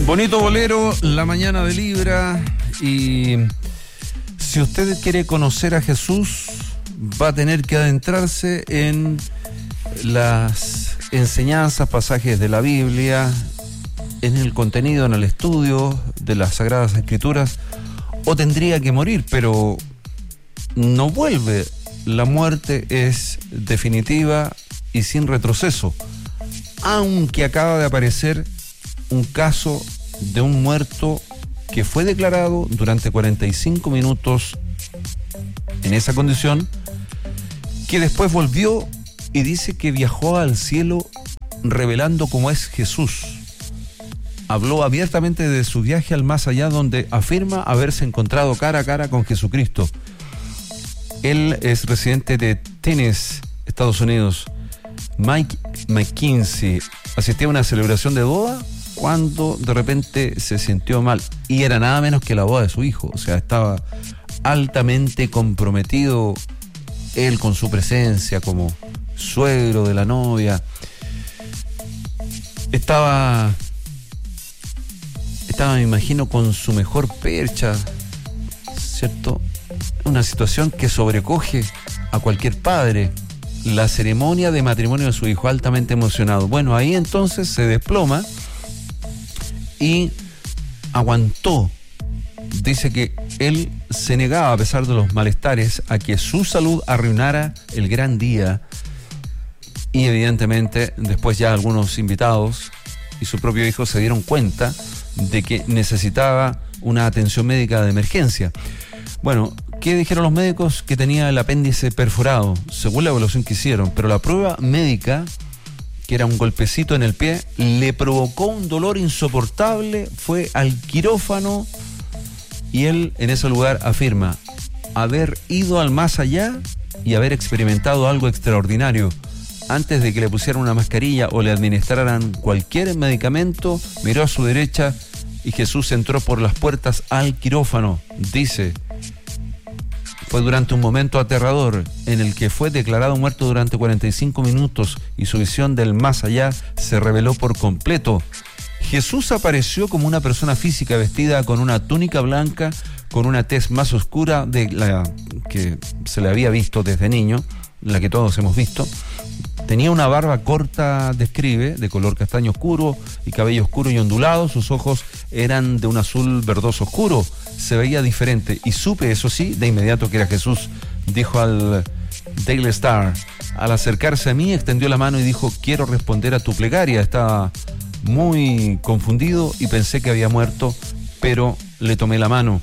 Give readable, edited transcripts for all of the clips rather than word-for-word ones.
Bonito bolero, la mañana de Libra. Y si usted quiere conocer a Jesús, va a tener que adentrarse en las enseñanzas, pasajes de la Biblia, en el contenido, en el estudio de las Sagradas Escrituras, o tendría que morir, pero no vuelve. La muerte es definitiva y sin retroceso, aunque acaba de aparecer un caso de un muerto que fue declarado durante 45 minutos en esa condición, que después volvió y dice que viajó al cielo revelando cómo es Jesús. Habló abiertamente de su viaje al más allá, donde afirma haberse encontrado cara a cara con Jesucristo. Él es residente de Tennessee, Estados Unidos. Mike McKinsey asistía a una celebración de boda cuando de repente se sintió mal, y era nada menos que la boda de su hijo. O sea, estaba altamente comprometido él con su presencia como suegro de la novia. Estaba, me imagino, con su mejor percha, ¿cierto? Una situación que sobrecoge a cualquier padre. La ceremonia de matrimonio de su hijo, altamente emocionado. Bueno, ahí entonces se desploma y aguantó. Dice que él se negaba, a pesar de los malestares, a que su salud arruinara el gran día. Y evidentemente después ya algunos invitados y su propio hijo se dieron cuenta de que necesitaba una atención médica de emergencia. Bueno, ¿qué dijeron los médicos? Que tenía el apéndice perforado, según la evaluación que hicieron, pero la prueba médica, que era un golpecito en el pie, le provocó un dolor insoportable. Fue al quirófano y él en ese lugar afirma haber ido al más allá y haber experimentado algo extraordinario. Antes de que le pusieran una mascarilla o le administraran cualquier medicamento, miró a su derecha y Jesús entró por las puertas al quirófano. Dice: fue durante un momento aterrador en el que fue declarado muerto durante 45 minutos y su visión del más allá se reveló por completo. Jesús apareció como una persona física vestida con una túnica blanca, con una tez más oscura de la que se le había visto desde niño, la que todos hemos visto. Tenía una barba corta, describe, de color castaño oscuro y cabello oscuro y ondulado. Sus ojos eran de un azul verdoso oscuro. Se veía diferente y supe, eso sí, de inmediato que era Jesús. Dijo al Daily Star. Al acercarse a mí, extendió la mano y dijo: quiero responder a tu plegaria. Estaba muy confundido y pensé que había muerto, pero le tomé la mano.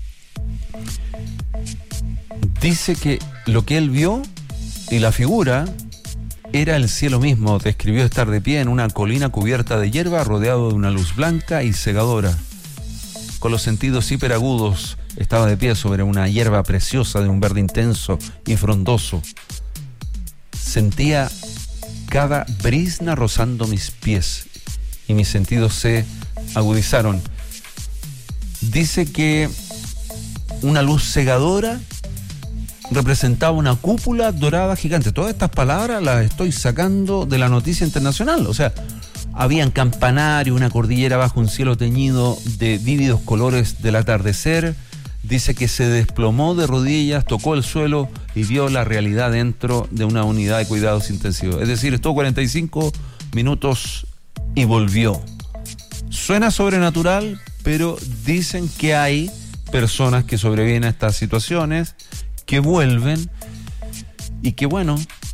Dice que lo que él vio y la figura era el cielo mismo. Describió estar de pie en una colina cubierta de hierba, rodeado de una luz blanca y cegadora. Con los sentidos hiperagudos, estaba de pie sobre una hierba preciosa de un verde intenso y frondoso. Sentía cada brizna rozando mis pies y mis sentidos se agudizaron. Dice que una luz cegadora representaba una cúpula dorada gigante. Todas estas palabras las estoy sacando de la noticia internacional. O sea, habían campanarios, una cordillera bajo un cielo teñido de vívidos colores del atardecer. Dice que se desplomó de rodillas, tocó el suelo y vio la realidad dentro de una unidad de cuidados intensivos. Es decir, estuvo 45 minutos y volvió. Suena sobrenatural, pero dicen que hay personas que sobreviven a estas situaciones, que vuelven y que, bueno,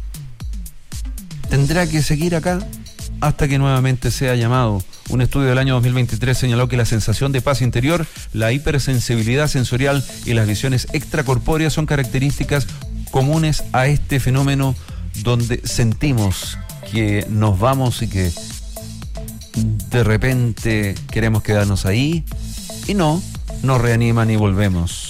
tendrá que seguir acá hasta que nuevamente sea llamado. Un estudio del año 2023 señaló que la sensación de paz interior, la hipersensibilidad sensorial y las visiones extracorpóreas son características comunes a este fenómeno, donde sentimos que nos vamos y que de repente queremos quedarnos ahí y no, nos reaniman y volvemos.